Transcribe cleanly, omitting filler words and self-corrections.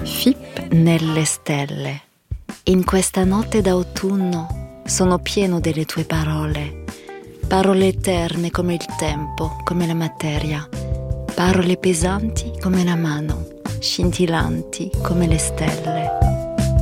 Fip nelle stelle. In questa notte d'autunno sono pieno delle tue parole. Parole eterne come il tempo, come la materia. Parole pesanti come la mano, scintillanti come le stelle.